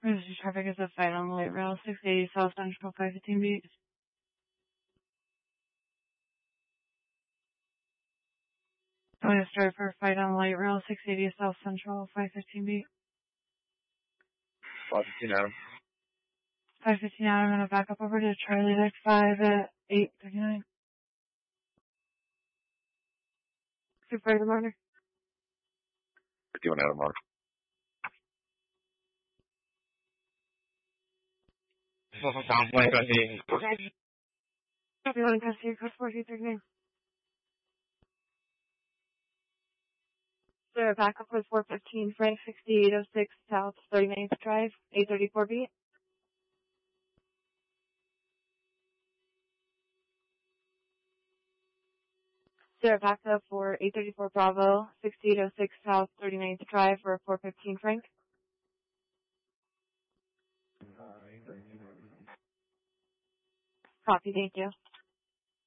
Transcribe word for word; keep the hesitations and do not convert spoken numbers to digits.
Emergency traffic is a fight on the light rail, six eighty South Central, five fifteen beat. Going to start for a fight on the light rail, six eighty South Central, five fifteen beat. five fifteen Adam. five fifteen out, I'm going to back up over to Charlie Deck five at eight thirty-nine. Supervisor Marner. fifty-one Adam Mark. Copy one, custody, code forty thirty-nine. Sir, backup was four fifteen, Frank sixty-eight oh six South thirty-ninth Drive, eight thirty-four beat. Sir, backup for eight thirty-four Bravo, sixty-eight oh six South thirty-ninth Drive for four fifteen, Frank. Copy, thank you.